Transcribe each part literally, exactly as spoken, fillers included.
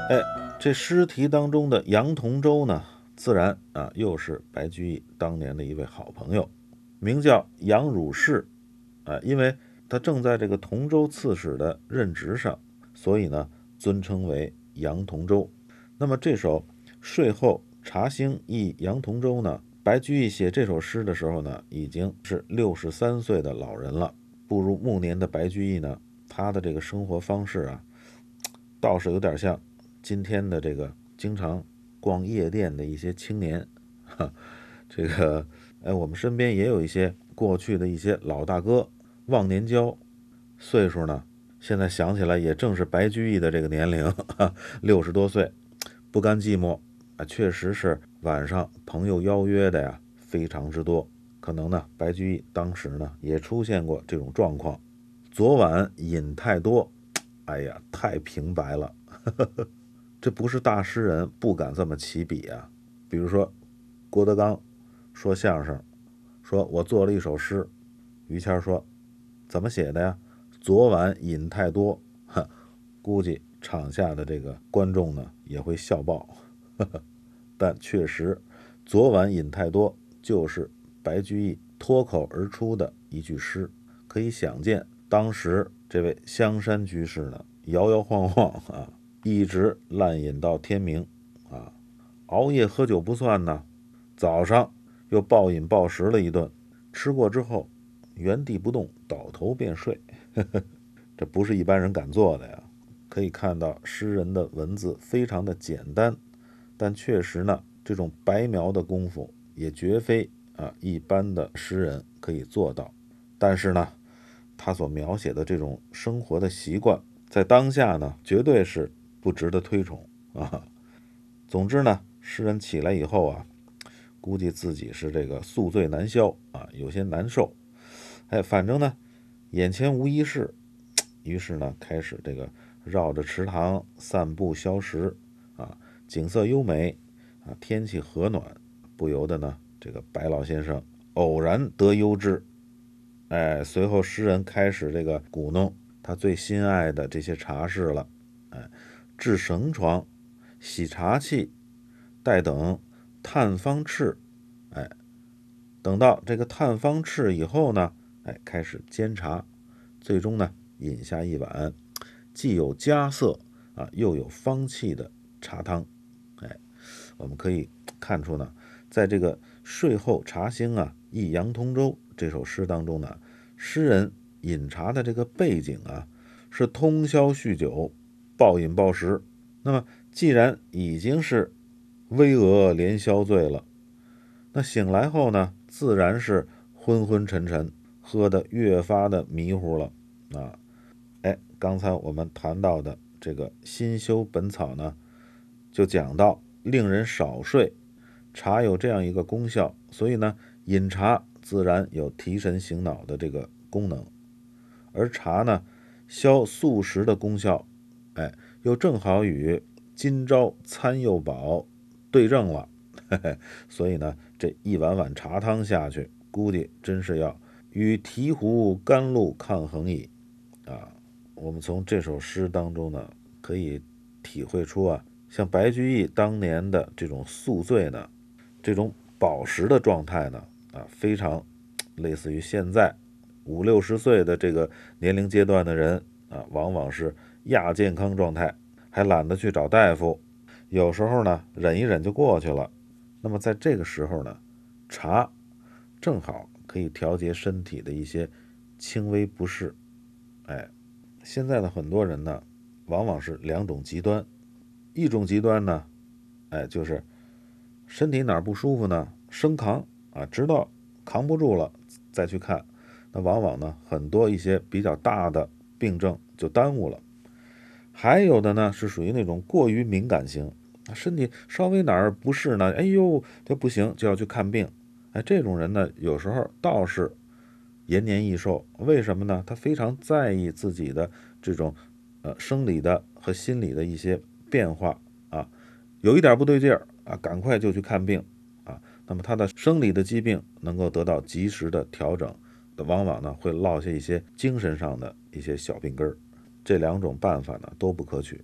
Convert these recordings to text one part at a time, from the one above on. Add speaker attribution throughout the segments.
Speaker 1: 哎，这诗题当中的杨同舟呢，自然啊又是白居易当年的一位好朋友，名叫杨汝士。啊，因为他正在这个同州刺史的任职上，所以呢尊称为杨同舟。那么这首睡后茶兴忆杨同舟呢，白居易写这首诗的时候呢，已经是六十三岁的老人了。步入暮年的白居易呢，他的这个生活方式啊，倒是有点像今天的这个经常逛夜店的一些青年。哈，这个哎，我们身边也有一些过去的一些老大哥，忘年交，岁数呢，现在想起来也正是白居易的这个年龄，六十多岁，不甘寂寞啊，确实是晚上朋友邀约的呀，非常之多。可能呢，白居易当时呢也出现过这种状况，昨晚饮太多，哎呀，太平白了。这不是大诗人不敢这么起笔啊。比如说郭德纲说相声，说我做了一首诗，于谦说怎么写的呀？昨晚饮太多，估计场下的这个观众呢也会笑爆。但确实，昨晚饮太多就是白居易脱口而出的一句诗，可以想见当时这位香山居士呢，摇摇晃晃啊，一直烂饮到天明啊，熬夜喝酒不算呢，早上又暴饮暴食了一顿，吃过之后原地不动，倒头便睡。这不是一般人敢做的呀。可以看到诗人的文字非常的简单，但确实呢，这种白描的功夫也绝非啊一般的诗人可以做到。但是呢，他所描写的这种生活的习惯，在当下呢，绝对是不值得推崇啊。总之呢，诗人起来以后啊，估计自己是这个宿醉难消啊，有些难受。哎，反正呢，眼前无一事，于是呢，开始这个绕着池塘散步消食啊，景色优美啊，天气和暖，不由得呢，这个白老先生偶然得优之。哎，随后诗人开始这个鼓弄他最心爱的这些茶室了。哎，置绳床，洗茶器，待等探方敕。哎，等到这个探方敕以后呢，哎，开始煎茶，最终呢，饮下一碗既有佳色啊，又有芳气的茶汤。哎，我们可以看出呢，在这个睡后茶兴啊，忆杨同舟这首诗当中呢，诗人饮茶的这个背景啊，是通宵酗酒，暴饮暴食。那么既然已经是巍峨连宵醉了，那醒来后呢，自然是昏昏沉沉，喝得越发的迷糊了啊。哎，刚才我们谈到的这个新修本草呢，就讲到令人少睡，茶有这样一个功效，所以呢，饮茶自然有提神醒脑的这个功能。而茶呢，消宿食的功效，哎，又正好与今朝餐又饱对症了。嘿嘿，所以呢，这一碗碗茶汤下去，估计真是要与醍醐甘露抗衡矣啊！我们从这首诗当中呢，可以体会出啊，像白居易当年的这种宿醉呢，这种饱食的状态呢，啊，非常类似于现在五六十岁的这个年龄阶段的人啊，往往是亚健康状态，还懒得去找大夫，有时候呢，忍一忍就过去了。那么在这个时候呢，茶正好可以调节身体的一些轻微不适。哎，现在的很多人呢，往往是两种极端。一种极端呢，哎，就是身体哪儿不舒服呢，生扛啊，直到扛不住了再去看。那往往呢，很多一些比较大的病症就耽误了。还有的呢，是属于那种过于敏感型，身体稍微哪儿不适呢，哎呦，这不行，就要去看病。哎，这种人呢，有时候倒是延年益寿。为什么呢？他非常在意自己的这种呃生理的和心理的一些变化啊，有一点不对劲儿啊，赶快就去看病啊。那么他的生理的疾病能够得到及时的调整，往往呢会落下一些精神上的一些小病根儿。这两种办法呢都不可取。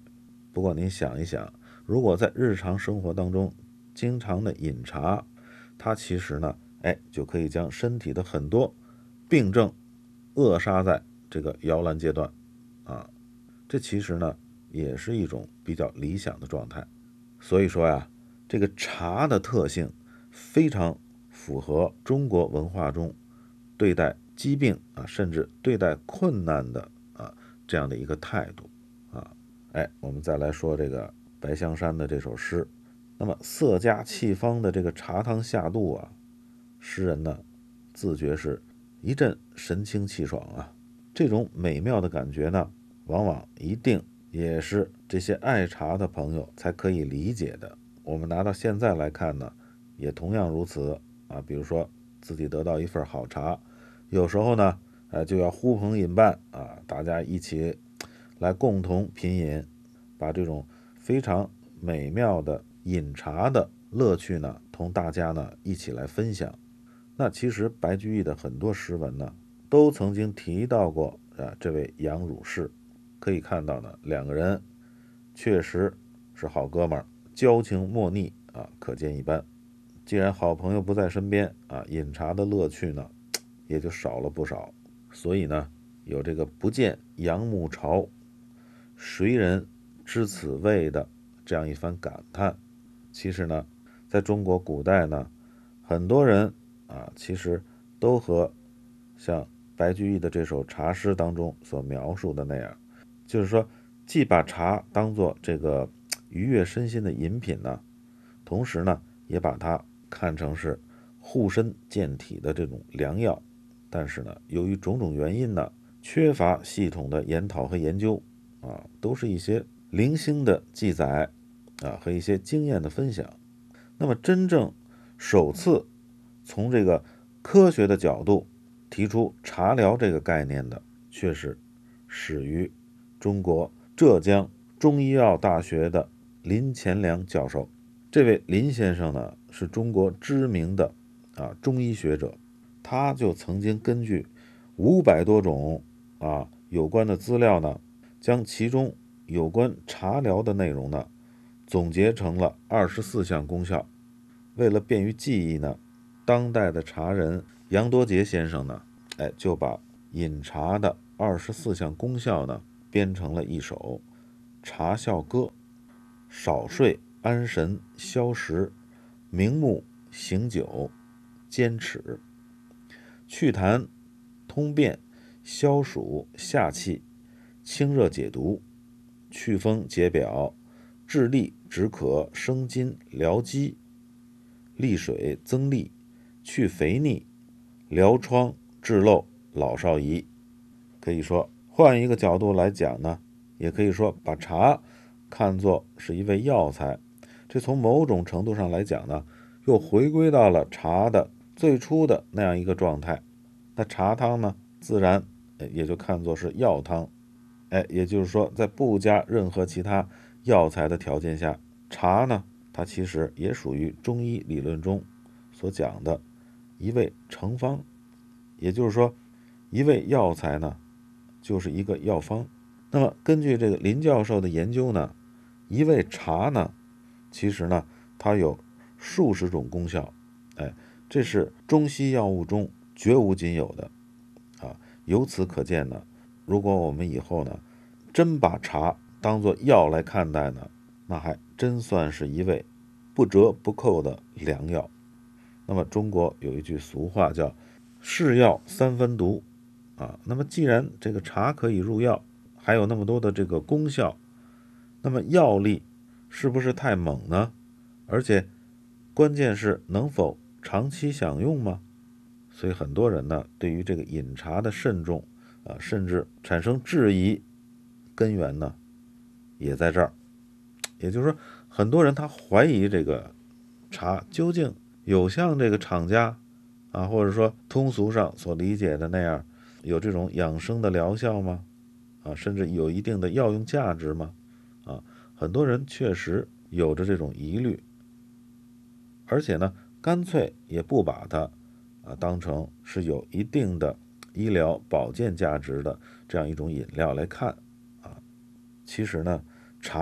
Speaker 1: 不过您想一想，如果在日常生活当中经常的饮茶，它其实呢，哎，就可以将身体的很多病症扼杀在这个摇篮阶段啊。这其实呢，也是一种比较理想的状态。所以说呀，这个茶的特性非常符合中国文化中对待疾病啊，甚至对待困难的啊这样的一个态度啊。哎，我们再来说这个白香山的这首诗。那么色佳气芳的这个茶汤下肚啊，诗人呢自觉是一阵神清气爽啊。这种美妙的感觉呢，往往一定也是这些爱茶的朋友才可以理解的。我们拿到现在来看呢，也同样如此啊。比如说自己得到一份好茶，有时候呢，呃，就要呼朋引伴啊，大家一起来共同品饮，把这种非常美妙的饮茶的乐趣呢，同大家呢一起来分享。那其实白居易的很多诗文呢，都曾经提到过啊这位杨汝士。可以看到呢，两个人确实是好哥们儿，交情莫逆啊，可见一斑。既然好朋友不在身边啊，饮茶的乐趣呢也就少了不少。所以呢，有这个不见杨暮潮，谁人知此味的这样一番感叹。其实呢，在中国古代呢，很多人啊，其实都和像白居易的这首茶诗当中所描述的那样，就是说，既把茶当作这个愉悦身心的饮品呢，同时呢，也把它看成是护身健体的这种良药。但是呢，由于种种原因呢，缺乏系统的研讨和研究啊，都是一些零星的记载啊和一些经验的分享。那么真正首次从这个科学的角度提出茶疗这个概念的，却是始于中国浙江中医药大学的林乾良教授。这位林先生呢，是中国知名的啊中医学者，他就曾经根据五百多种啊有关的资料呢，将其中有关茶疗的内容呢，总结成了二十四项功效。为了便于记忆呢，当代的茶人杨多杰先生呢，哎，就把饮茶的二十四项功效呢，编成了一首茶效歌：少睡、安神、消食、明目、醒酒、坚持、祛痰、通便、消暑、下气、清热解毒、祛风解表、治痢止渴、生津疗积、利水增力、去肥腻、疗疮治漏、老少宜。可以说换一个角度来讲呢，也可以说把茶看作是一味药材。这从某种程度上来讲呢，又回归到了茶的最初的那样一个状态。那茶汤呢，自然也就看作是药汤。哎，也就是说，在不加任何其他药材的条件下，茶呢，它其实也属于中医理论中所讲的一味成方。也就是说，一味药材呢，就是一个药方。那么根据这个林教授的研究呢，一味茶呢，其实呢，它有数十种功效。哎，这是中西药物中绝无仅有的啊。由此可见呢，如果我们以后呢，真把茶当作药来看待呢，那还真算是一味不折不扣的良药。那么中国有一句俗话叫是药三分毒啊。那么既然这个茶可以入药，还有那么多的这个功效，那么药力是不是太猛呢？而且关键是能否长期享用吗？所以很多人呢，对于这个饮茶的慎重啊，甚至产生质疑，根源呢也在这儿。也就是说，很多人他怀疑这个茶究竟有像这个厂家啊，或者说通俗上所理解的那样，有这种养生的疗效吗？啊，甚至有一定的药用价值吗？啊，很多人确实有着这种疑虑，而且呢，干脆也不把它啊当成是有一定的医疗保健价值的这样一种饮料来看啊。其实呢，茶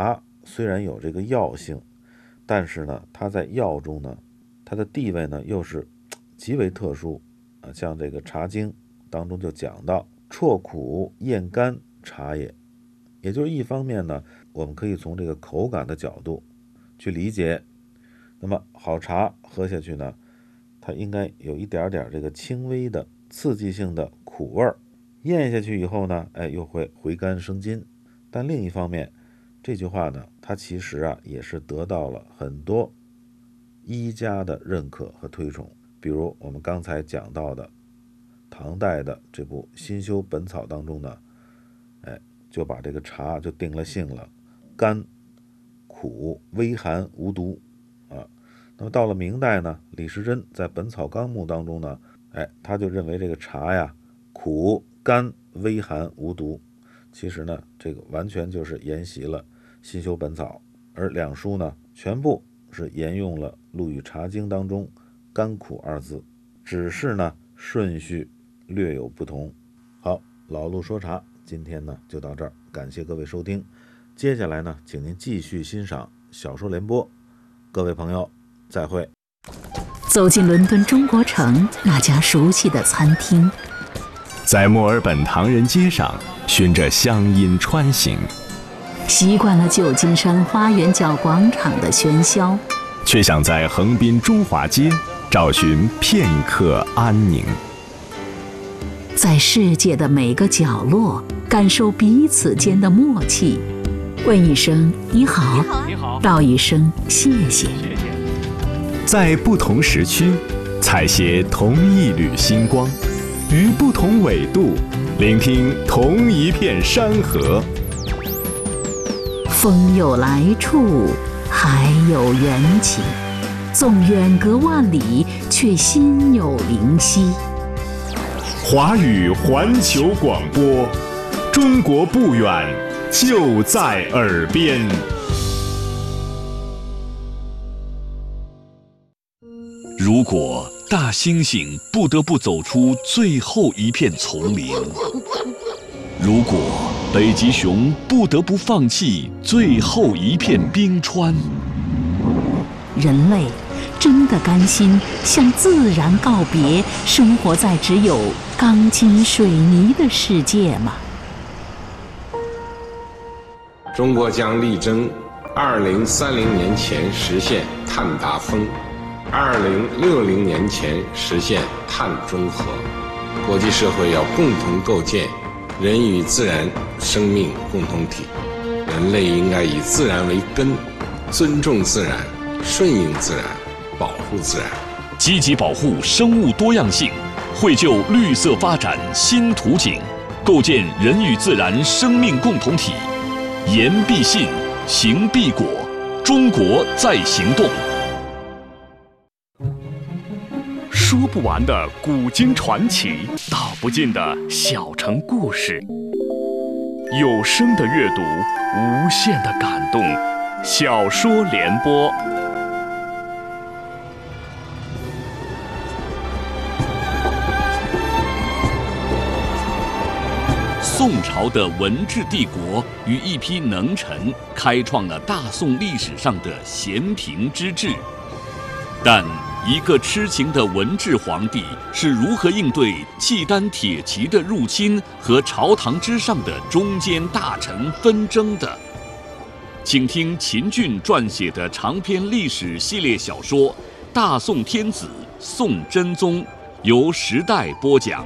Speaker 1: 虽然有这个药性，但是呢，它在药中呢，它的地位呢又是极为特殊啊。像这个《茶经》当中就讲到，啜苦咽甘茶也，也就是一方面呢，我们可以从这个口感的角度去理解，那么好茶喝下去呢，它应该有一点点这个轻微的刺激性的苦味儿，咽下去以后呢，哎，又会回甘生津。但另一方面，这句话呢，它其实啊也是得到了很多医家的认可和推崇。比如我们刚才讲到的唐代的这部《新修本草》当中呢，哎，就把这个茶就定了性了，甘苦微寒无毒啊。那么到了明代呢，李时珍在《本草纲目》当中呢，哎，他就认为这个茶呀，苦甘微寒无毒。其实呢，这个完全就是沿袭了《新修本草》，而两书呢，全部是沿用了《陆羽茶经》当中甘苦二字，只是呢顺序略有不同。好，老陆说茶今天呢就到这儿，感谢各位收听。接下来呢，请您继续欣赏小说联播。各位朋友，再会。
Speaker 2: 走进伦敦中国城那家熟悉的餐厅，
Speaker 3: 在墨尔本唐人街上循着乡音穿行，
Speaker 2: 习惯了旧金山花园角广场的喧嚣，
Speaker 3: 却想在横滨中华街找寻片刻安宁。
Speaker 2: 在世界的每个角落感受彼此间的默契，问一声你好，
Speaker 4: 你好，
Speaker 2: 道一声谢谢。
Speaker 3: 在不同时区采撷同一缕星光，于不同纬度聆听同一片山河。
Speaker 2: 风有来处，海有缘起，纵远隔万里，却心有灵犀。
Speaker 3: 华语环球广播，中国不远，就在耳边。
Speaker 5: 如果大猩猩不得不走出最后一片丛林，如果北极熊不得不放弃最后一片冰川，
Speaker 2: 人类真的甘心向自然告别，生活在只有钢筋水泥的世界吗？
Speaker 6: 中国将力争二零三零年前实现碳达峰，二零六零年前实现碳中和。国际社会要共同构建人与自然生命共同体，人类应该以自然为根，尊重自然，顺应自然，保护自然，
Speaker 5: 积极保护生物多样性，绘就绿色发展新图景，构建人与自然生命共同体。言必信，行必果，中国在行动。
Speaker 4: 说不完的古今传奇，道不尽的小城故事，有声的阅读，无限的感动。小说联播。
Speaker 5: 宋朝的文治帝国与一批能臣开创了大宋历史上的咸平之治，但一个痴情的文治皇帝是如何应对契丹铁骑的入侵和朝堂之上的中间大臣纷争的？请听秦俊撰写的长篇历史系列小说《大宋天子宋真宗》，由时代播讲。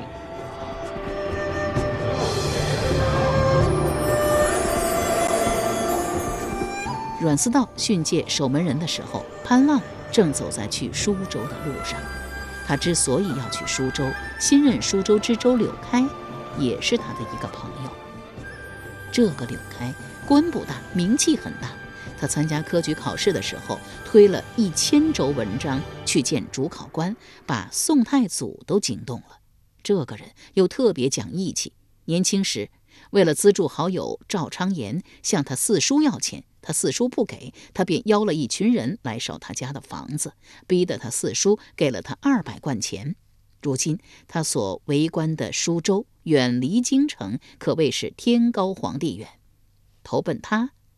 Speaker 2: 阮思道训诫守门人的时候，潘浪正走在去舒州的路上。他之所以要去舒州，新任舒州知州柳开也是他的一个朋友。这个柳开官不大，名气很大。他参加科举考试的时候，推了一千轴文章去见主考官，把宋太祖都惊动了。这个人又特别讲义气，年轻时为了资助好友赵昌言向他四叔要钱，他四叔不给，他便邀了一群人来烧他家的房子，逼得他四叔给了他二百贯钱。如今他所为官的舒州远离京城，可谓是天高皇帝远。投奔他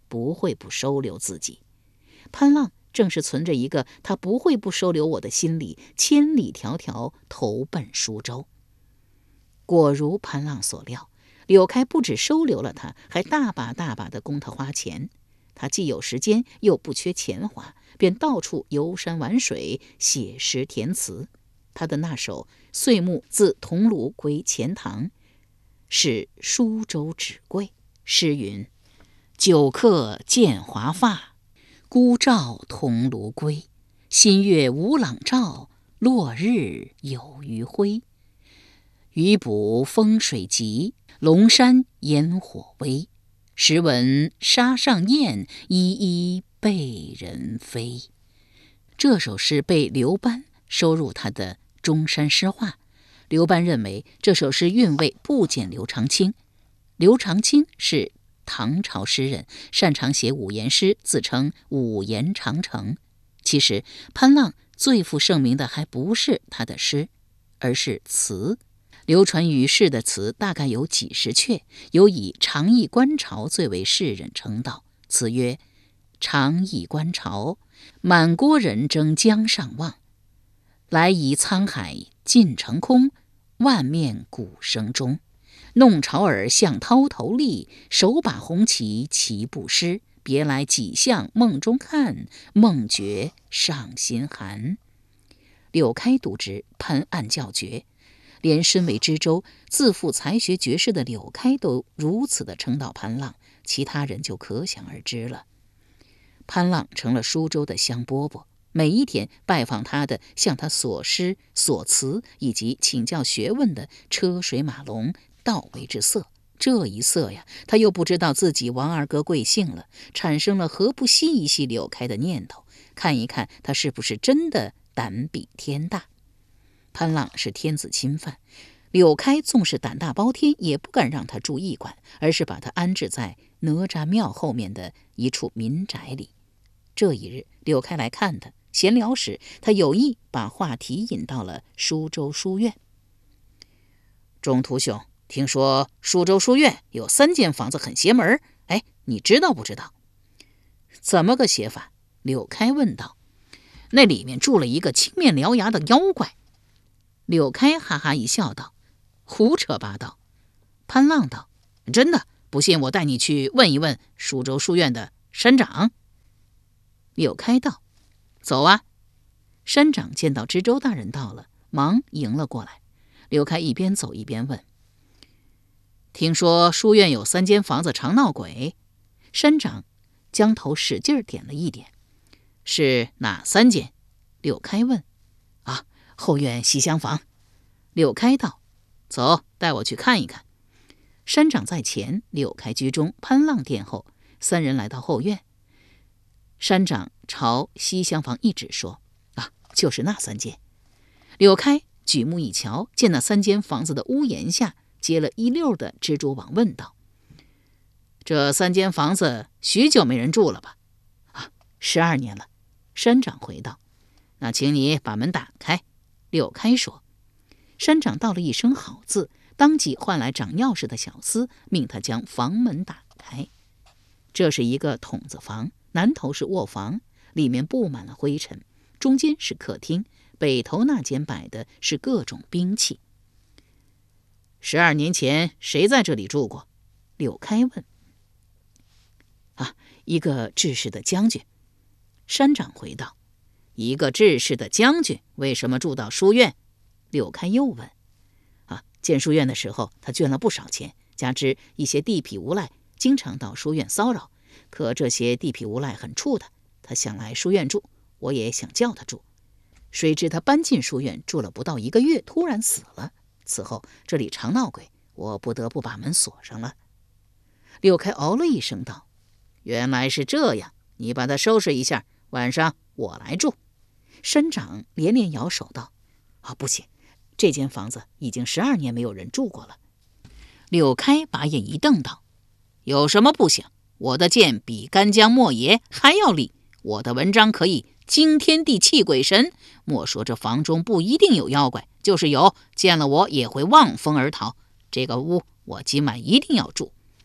Speaker 2: 不会不收留自己。潘浪正是存着一个他不会不收留我的心理，千里迢迢投奔舒州。果如潘浪所料，柳开不只收留了他，还大把大把的供他花钱。他既有时间，又不缺钱花，便到处游山玩水，写诗填词。他的那首《岁暮自桐庐归钱塘》是舒州纸贵。诗云：久客见华发，孤照桐庐归。新月无朗照，落日有余晖。余补风水急，龙山烟火微。时闻沙上燕，依依被人飞。这首诗被刘班收入他的《中山诗话》。刘班认为这首诗韵味不减刘长卿。刘长卿是唐朝诗人，擅长写五言诗，自称五言长城。其实潘浪最负盛名的还不是他的诗，而是词。流传于世的词大概有几十阙，有以长驿观潮最为世人称道。词曰：长驿观潮，满郭人争江上望。来移沧海尽成空，万面鼓声中。弄潮儿向涛头立，手把红旗齐不失。别来几向梦中看，梦觉上心寒。柳开读之，潘案叫绝。连身为知州、自负才学绝世的柳开都如此的称道潘浪，其他人就可想而知了。潘浪成了舒州的香饽饽，每一天拜访他的、向他索诗索词以及请教学问的车水马龙，到为之色。这一色呀，他又不知道自己王二哥贵姓了，产生了何不细一细柳开的念头，看一看他是不是真的胆比天大。潘浪是天子亲犯，柳开纵是胆大包天，也不敢让他住驿馆，而是把他安置在哪吒庙后面的一处民宅里。这一日，柳开来看他，闲聊时，他有意把话题引到了舒州书院。中途兄，听说舒州书院有三间房子很邪门，哎，你知道不知道？怎么个邪法？柳开问道。那里面住了一个青面獠牙的妖怪。柳开哈哈一笑道：胡扯八道。潘浪道：真的，不信我带你去问一问舒州书院的山长。柳开道：走啊。山长见到知州大人到了，忙迎了过来。柳开一边走一边问：听说书院有三间房子常闹鬼？山长将头使劲点了一点。是哪三间？柳开问。啊，后院西厢房。柳开道：走，带我去看一看。山长在前，柳开居中，潘浪殿后，三人来到后院。山长朝西厢房一指说：啊，就是那三间。柳开举目一瞧，见那三间房子的屋檐下结了一溜的蜘蛛网，问道：这三间房子许久没人住了吧？啊，十二年了。山长回道：那请你把门打开。柳开说。山长道了一声好字，当即唤来掌钥匙的小厮，命他将房门打开。这是一个筒子房，南头是卧房，里面布满了灰尘，中间是客厅，北头那间摆的是各种兵器。十二年前谁在这里住过？柳开问。啊，一个治世的将军。山长回道：一个治世的将军为什么住到书院？柳开又问。啊，建书院的时候他捐了不少钱，加之一些地痞无赖经常到书院骚扰，可这些地痞无赖很怵他，他想来书院住，我也想叫他住。谁知他搬进书院住了不到一个月，突然死了。此后这里常闹鬼，我不得不把门锁上了。柳开哦了一声道：原来是这样，你把他收拾一下，晚上我来住。山长连连摇手道：啊，不行，这间房子已经十二年没有人住过了。柳开把眼一瞪道：有什么不行？我的剑比干将莫邪还要利，我的文章可以惊天地泣鬼神。莫说这房中不一定有妖怪，就是有，见了我也会望风而逃。这个屋我今晚一定要住。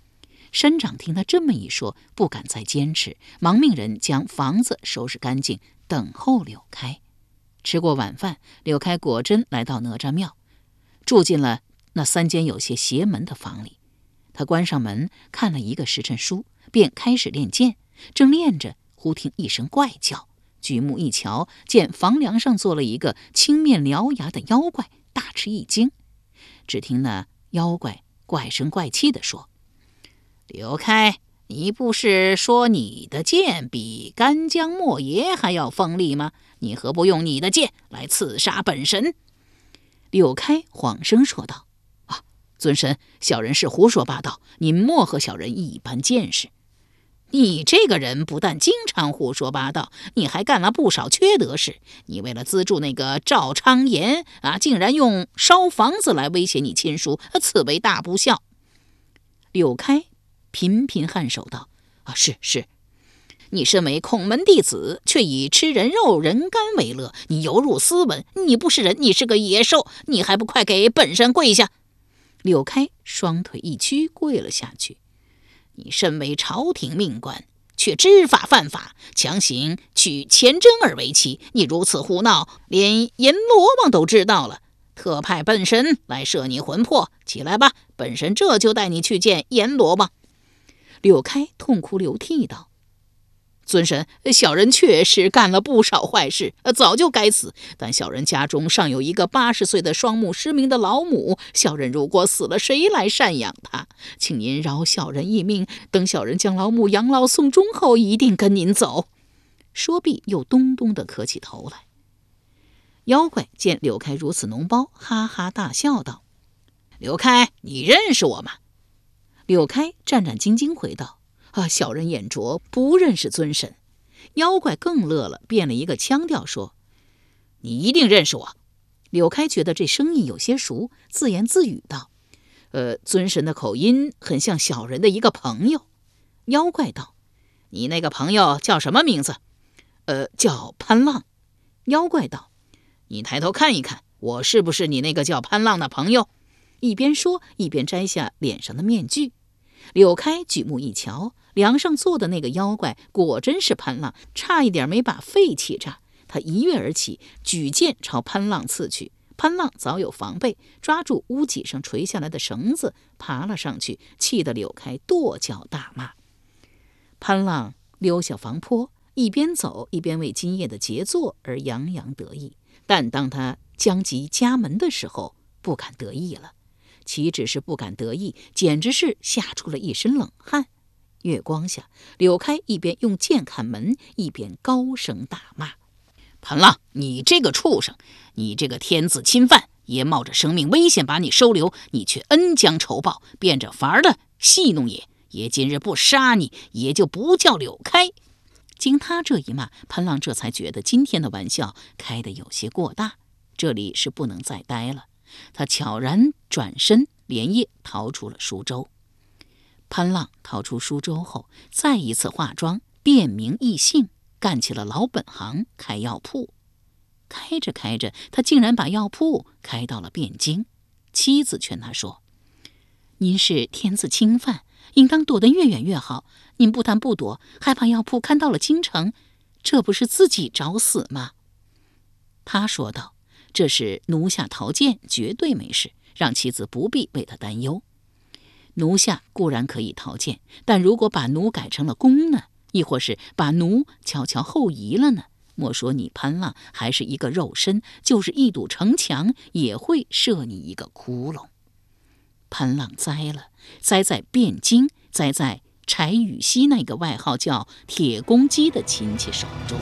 Speaker 2: 山长听他这么一说，不敢再坚持，忙命人将房子收拾干净，等候柳开。吃过晚饭，柳开果真来到哪吒庙，住进了那三间有些邪门的房里。他关上门，看了一个时辰书，便开始练剑。正练着，忽听一声怪叫，举目一瞧，见房梁上坐了一个青面獠牙的妖怪，大吃一惊。只听那妖怪怪声怪气地说：柳开，你不是说你的剑比干将莫邪还要锋利吗？你何不用你的剑来刺杀本神？柳开晃声说道：啊，尊神，小人是胡说八道，您莫和小人一般见识。你这个人不但经常胡说八道，你还干了不少缺德事。你为了资助那个赵昌言啊，竟然用烧房子来威胁你亲叔，此为大不孝。柳开频频颔首道：啊，是是，你身为孔门弟子，却以吃人肉人干为乐，你有辱斯文，你不是人，你是个野兽，你还不快给本神跪下！柳开双腿一屈，跪了下去。你身为朝廷命官，却知法犯法，强行娶钱真儿为妻，你如此胡闹，连阎罗王都知道了，特派本神来摄你魂魄。起来吧，本神这就带你去见阎罗王。柳开痛哭流涕道：尊神，小人确实干了不少坏事，早就该死。但小人家中尚有一个八十岁的双目失明的老母，小人如果死了，谁来赡养她？请您饶小人一命，等小人将老母养老送终后，一定跟您走。说毕，又咚咚地磕起头来。妖怪见柳开如此脓包，哈哈大笑道：柳开，你认识我吗？柳开战战兢兢回道：啊，小人眼拙，不认识尊神。妖怪更乐了，变了一个腔调说：你一定认识我。柳开觉得这声音有些熟，自言自语道：呃，尊神的口音很像小人的一个朋友。妖怪道：你那个朋友叫什么名字？呃，叫潘浪。妖怪道：你抬头看一看，我是不是你那个叫潘浪的朋友？一边说，一边摘下脸上的面具。柳开举目一瞧，梁上坐的那个妖怪果真是潘浪，差一点没把肺气炸。他一跃而起，举剑朝潘浪刺去。潘浪早有防备，抓住屋脊上垂下来的绳子，爬了上去，气得柳开跺脚大骂。潘浪溜下房坡，一边走一边为今夜的杰作而洋洋得意。但当他将及家门的时候，不敢得意了。岂止是不敢得意，简直是吓出了一身冷汗。月光下，柳开一边用剑看门，一边高声大骂：潘浪，你这个畜生，你这个天子侵犯，爷冒着生命危险把你收留，你却恩将仇报，变着法的戏弄爷。爷今日不杀你，爷就不叫柳开。经他这一骂，潘浪这才觉得今天的玩笑开得有些过大，这里是不能再待了。他悄然转身，连夜逃出了舒州。潘浪逃出舒州后，再一次化妆，变名易姓，干起了老本行，开药铺。开着开着，他竟然把药铺开到了汴京。妻子劝他说：您是天子侵犯，应当躲得越远越好。您不但不躲，还把药铺看到了京城，这不是自己找死吗？他说道：这是奴下逃剑，绝对没事，让妻子不必为他担忧。奴下固然可以逃剑，但如果把奴改成了公呢？亦或是把奴悄悄后移了呢？莫说你潘浪还是一个肉身，就是一堵城墙也会射你一个窟窿。潘浪栽了，栽在汴京，栽在柴雨溪那个外号叫铁公鸡的亲戚手中。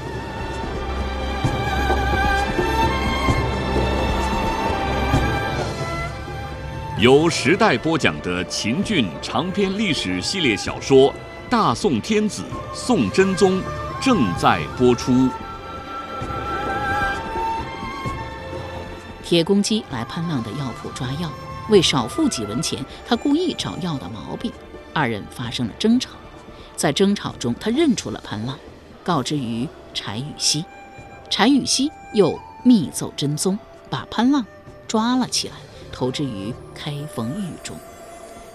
Speaker 5: 由时代播讲的秦俊长篇历史系列小说《大宋天子宋真宗》正在播出。
Speaker 2: 铁公鸡来潘浪的药铺抓药，为少付几文钱，他故意找药的毛病，二人发生了争吵。在争吵中，他认出了潘浪，告知于柴雨溪。柴雨溪又密奏真宗，把潘浪抓了起来，投之于开封狱中。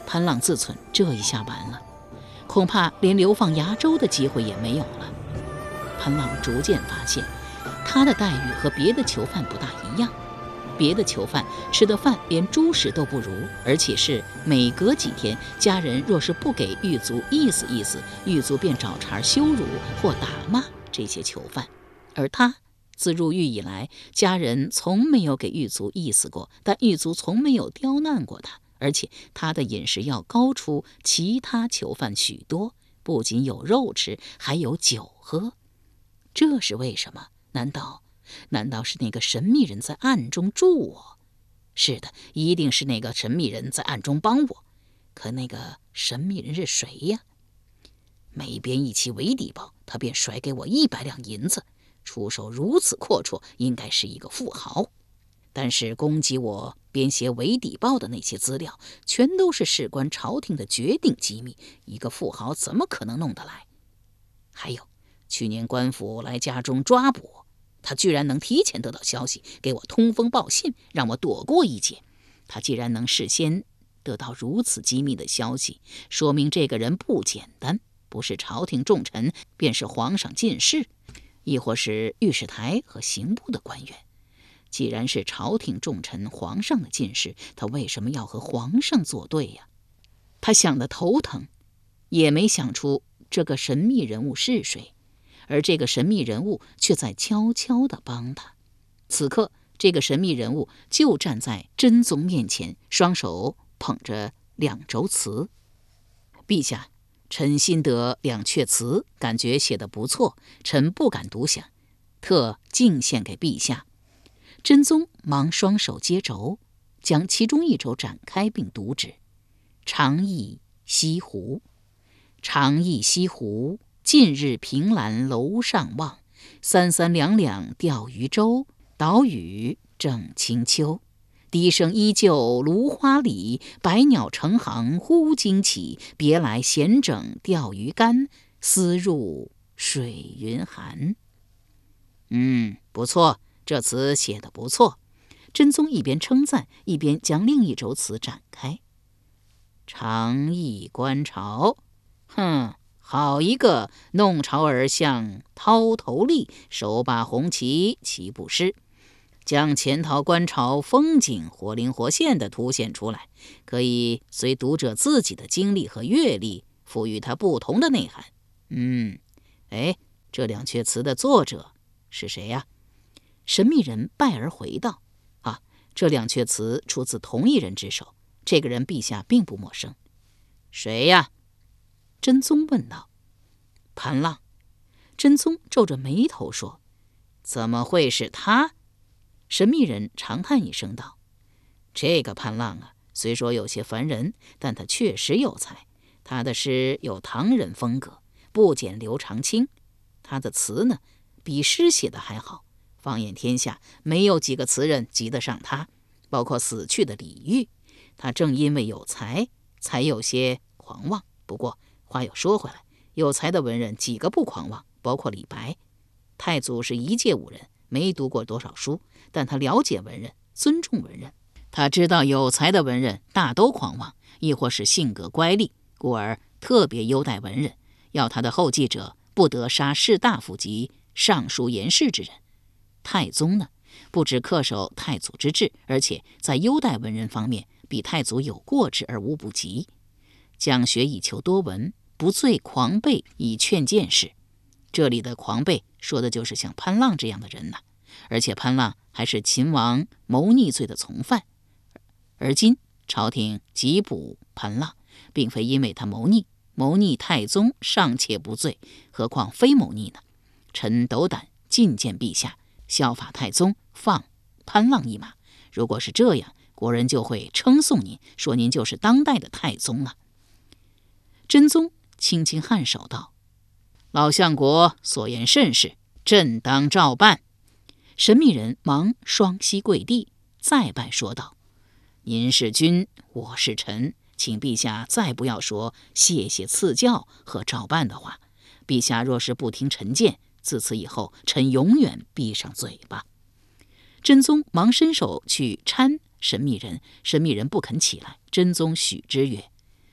Speaker 2: 潘浪自忖，这一下完了，恐怕连流放崖州的机会也没有了。潘浪逐渐发现，他的待遇和别的囚犯不大一样。别的囚犯吃的饭连猪食都不如，而且是每隔几天，家人若是不给狱卒意思意思，狱卒便找茬羞辱或打骂这些囚犯。而他自入狱以来，家人从没有给狱卒意思过，但狱卒从没有刁难过他，而且他的饮食要高出其他囚犯许多，不仅有肉吃，还有酒喝。这是为什么？难道难道是那个神秘人在暗中助我？是的，一定是那个神秘人在暗中帮我。可那个神秘人是谁呀？每编一期伪底报，他便甩给我一百两银子，出手如此阔绰，应该是一个富豪。但是攻击我编写伪底报的那些资料，全都是事关朝廷的绝顶机密，一个富豪怎么可能弄得来？还有，去年官府来家中抓捕我，他居然能提前得到消息，给我通风报信，让我躲过一劫。他既然能事先得到如此机密的消息，说明这个人不简单，不是朝廷重臣，便是皇上进士，亦或是御史台和刑部的官员。既然是朝廷重臣，皇上的进士，他为什么要和皇上作对呀？他想得头疼，也没想出这个神秘人物是谁。而这个神秘人物却在悄悄地帮他。此刻，这个神秘人物就站在真宗面前，双手捧着两轴词。陛下，臣新得两阙词，感觉写得不错，臣不敢独享，特敬献给陛下。真宗忙双手接轴，将其中一轴展开并读之：长忆西湖，长忆西湖，近日凭栏楼上望，三三两两钓鱼舟，岛屿正清秋。笛声依旧芦花里，百鸟成行忽惊起。别来闲整钓鱼竿，思入水云寒。嗯，不错，这词写得不错。真宗一边称赞，一边将另一轴词展开。长忆观潮，哼，好一个弄潮儿像涛头立，手把红旗齐不失，将潜逃观潮风景活灵活现地凸显出来，可以随读者自己的经历和阅历赋予它不同的内涵。嗯，哎，这两阙词的作者是谁呀？神秘人拜而回道：啊，这两阙词出自同一人之手，这个人陛下并不陌生。谁呀？真宗问道。潘浪。真宗皱着眉头说：怎么会是他？神秘人长叹一声道：这个潘浪啊，虽说有些烦人，但他确实有才。他的诗有唐人风格，不减刘长卿。他的词呢，比诗写的还好。放眼天下，没有几个词人及得上他，包括死去的李煜。他正因为有才，才有些狂妄。不过话又说回来，有才的文人几个不狂妄，包括李白。太祖是一介武人，没读过多少书，但他了解文人，尊重文人。他知道有才的文人大都狂妄，亦或是性格乖戾，故而特别优待文人，要他的后继者不得杀士大夫及尚书言事之人。太宗呢，不只恪守太祖之制，而且在优待文人方面比太祖有过之而无不及。讲学以求多闻，不醉狂悖以劝见识。这里的狂悖说的就是像潘浪这样的人呐、啊，而且潘浪还是秦王谋逆罪的从犯。而今朝廷缉捕潘浪，并非因为他谋逆，谋逆太宗尚且不罪，何况非谋逆呢？臣斗胆进谏陛下，效法太宗，放潘浪一马。如果是这样，国人就会称颂您，说您就是当代的太宗了。真宗轻轻颔首道：老相国所言甚是，朕当照办。神秘人忙双膝跪地，再拜说道：您是君，我是臣，请陛下再不要说谢谢赐教和照办的话。陛下若是不听臣谏，自此以后，臣永远闭上嘴巴。真宗忙伸手去搀神秘人，神秘人不肯起来。真宗许之曰：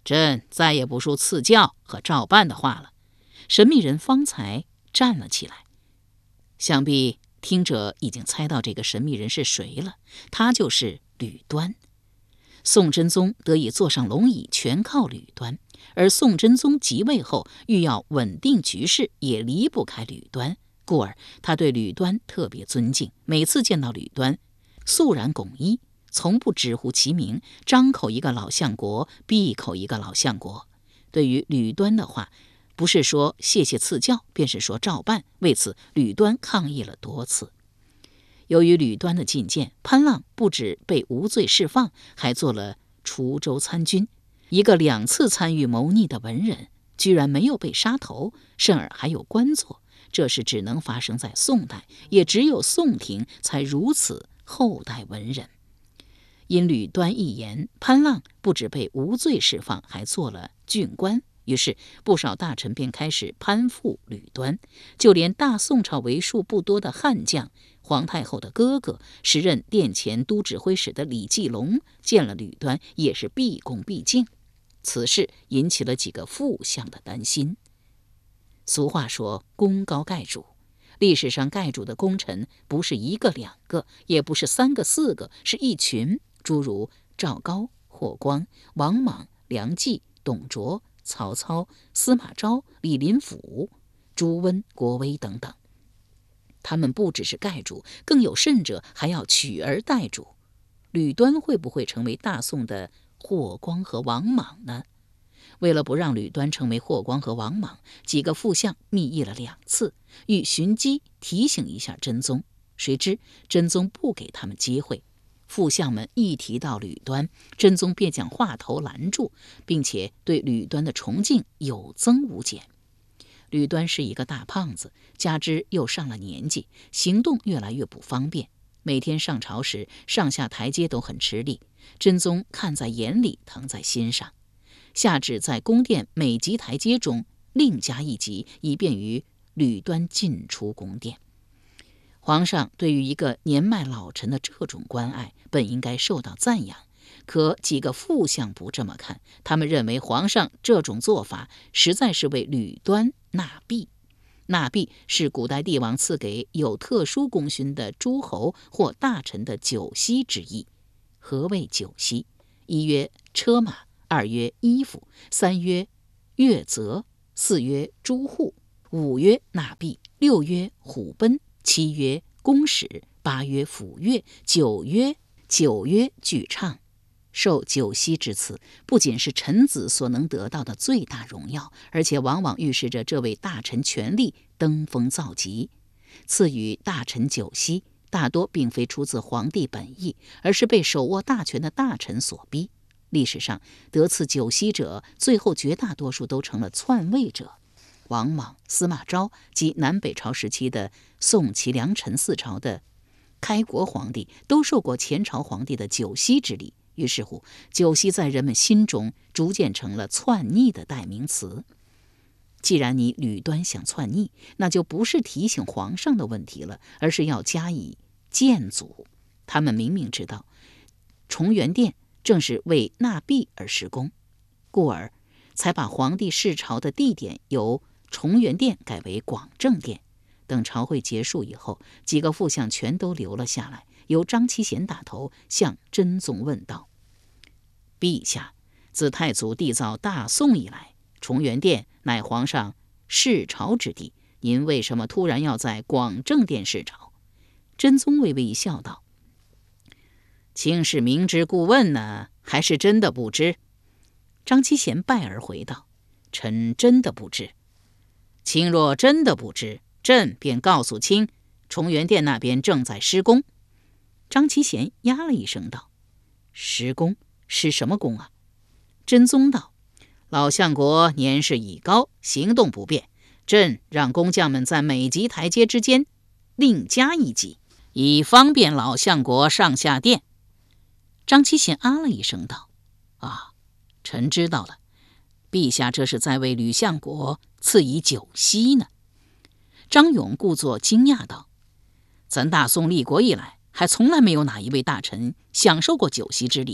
Speaker 2: 朕再也不说赐教和照办的话了。神秘人方才站了起来，想必听者已经猜到这个神秘人是谁了，他就是吕端。宋真宗得以坐上龙椅，全靠吕端，而宋真宗即位后欲要稳定局势，也离不开吕端，故而他对吕端特别尊敬。每次见到吕端，肃然拱一，从不直呼其名，张口一个老相国，闭口一个老相国。对于吕端的话，不是说谢谢赐教，便是说照办。为此吕端抗议了多次。由于吕端的进谏，潘浪不止被无罪释放，还做了滁州参军。一个两次参与谋逆的文人，居然没有被杀头，甚而还有官做，这是只能发生在宋代，也只有宋廷才如此厚待文人。因吕端一言，潘浪不止被无罪释放，还做了郡官。于是不少大臣便开始攀附吕端，就连大宋朝为数不多的悍将，皇太后的哥哥，时任殿前都指挥使的李继龙，见了吕端也是毕恭毕敬。此事引起了几个副相的担心。俗话说功高盖主，历史上盖主的功臣不是一个两个，也不是三个四个，是一群，诸如赵高、霍光、王莽、梁冀、董卓、曹操、司马昭、李林甫、朱温、郭威等等。他们不只是盖主，更有甚者还要取而代主。吕端会不会成为大宋的霍光和王莽呢？为了不让吕端成为霍光和王莽，几个副相密议了两次，欲寻机提醒一下真宗。谁知真宗不给他们机会。副相们一提到吕端，真宗便将话头拦住，并且对吕端的崇敬有增无减。吕端是一个大胖子，加之又上了年纪，行动越来越不方便，每天上朝时上下台阶都很吃力。真宗看在眼里，疼在心上，下旨在宫殿每级台阶中另加一级，以便于吕端进出宫殿。皇上对于一个年迈老臣的这种关爱，本应该受到赞扬，可几个副相不这么看，他们认为皇上这种做法实在是为吕端纳币。纳币是古代帝王赐给有特殊功勋的诸侯或大臣的酒息之意。何谓酒息？一曰车马，二曰衣服，三曰月泽，四曰诸户，五曰纳币，六曰虎贲，七曰公使，八曰抚乐，九曰九曰具唱。受酒息之赐，不仅是臣子所能得到的最大荣耀，而且往往预示着这位大臣权力登峰造极。赐予大臣酒息，大多并非出自皇帝本意，而是被手握大权的大臣所逼。历史上得赐酒息者，最后绝大多数都成了篡位者。王莽、司马昭及南北朝时期的宋齐梁陈四朝的开国皇帝，都受过前朝皇帝的酒息之礼。于是乎，酒息在人们心中逐渐成了篡逆的代名词。既然你吕端想篡逆，那就不是提醒皇上的问题了，而是要加以谏阻。他们明明知道崇元殿正是为纳币而施工，故而才把皇帝视朝的地点由崇元殿改为广正殿。等朝会结束以后，几个副相全都留了下来，由张其贤打头，向真宗问道：陛下，自太祖缔造大宋以来，崇元殿乃皇上视朝之地，您为什么突然要在广正殿视朝？真宗微微一笑道：卿是明知故问呢，还是真的不知？张其贤拜而回道：臣真的不知。卿若真的不知，朕便告诉卿，崇元殿那边正在施工。张其贤呀了一声道：施工？施什么工啊？真宗道：老相国年事已高，行动不便，朕让工匠们在每级台阶之间另加一级，以方便老相国上下殿。张其贤啊了一声道：啊，臣知道了，陛下这是在为吕相国赐以酒息呢。张勇故作惊讶道：咱大宋立国以来，还从来没有哪一位大臣享受过酒息之礼啊！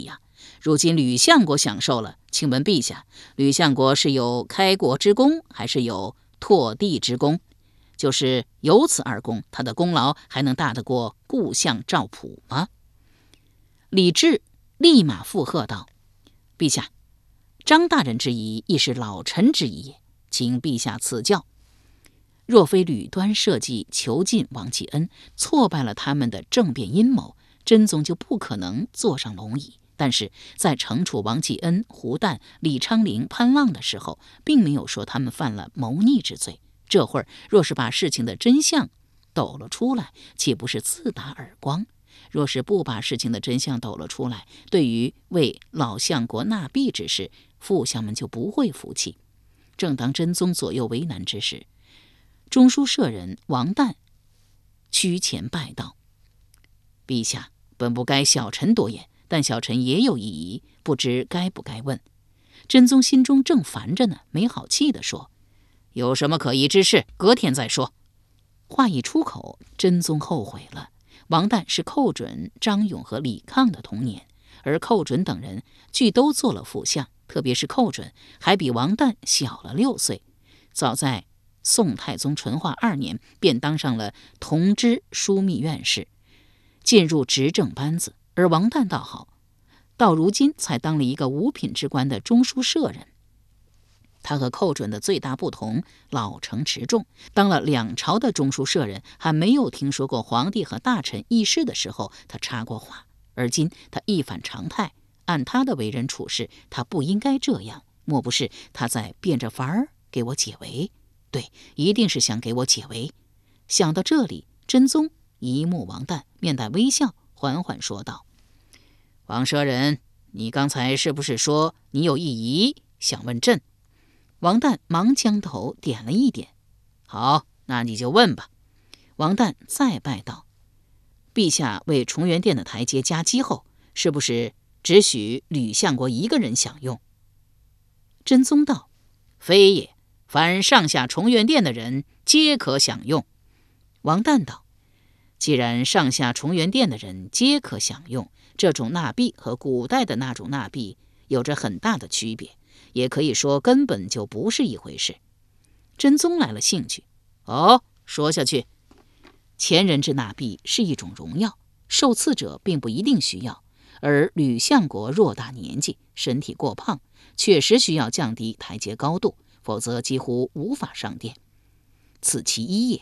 Speaker 2: 如今吕相国享受了，请问陛下，吕相国是有开国之功，还是有拓地之功？就是有此二功，他的功劳还能大得过故相赵普吗？李治立马附和道：陛下，张大人之疑亦是老臣之疑也，请陛下赐教。若非吕端设计囚禁王继恩，挫败了他们的政变阴谋，真宗就不可能坐上龙椅。但是在惩处王继恩、胡旦、李昌龄、潘浪的时候，并没有说他们犯了谋逆之罪。这会儿若是把事情的真相抖了出来，岂不是自打耳光？若是不把事情的真相抖了出来，对于为老相国纳币之事，副相们就不会服气。正当真宗左右为难之时，中书舍人王旦屈前拜道：陛下，本不该小臣多言，但小臣也有一疑，不知该不该问。真宗心中正烦着呢，没好气地说：有什么可疑之事，隔天再说。话一出口，真宗后悔了。王旦是寇准、张勇和李抗的同年，而寇准等人俱都做了副相，特别是寇准还比王旦小了六岁，早在宋太宗淳化二年便当上了同知枢密院士，进入执政班子。而王旦倒好，到如今才当了一个五品之官的中书舍人。他和寇准的最大不同，老成持重，当了两朝的中书舍人，还没有听说过皇帝和大臣议事的时候他插过话。而今他一反常态，按他的为人处事，他不应该这样，莫不是他在变着法儿给我解围？对，一定是想给我解围。想到这里，真宗一目王旦，面带微笑，缓缓说道：王舍人，你刚才是不是说你有一疑想问朕？王旦忙将头点了一点。好，那你就问吧。王旦再拜道：陛下为崇元殿的台阶加基后，是不是只许吕相国一个人享用？真宗道：非也，凡上下崇元殿的人皆可享用。王旦道：既然上下崇元殿的人皆可享用，这种纳币和古代的那种纳币有着很大的区别，也可以说根本就不是一回事。真宗来了兴趣。哦，说下去。前人之纳币是一种荣耀，受赐者并不一定需要，而吕相国偌大年纪，身体过胖，确实需要降低台阶高度，否则几乎无法上殿。此其一也。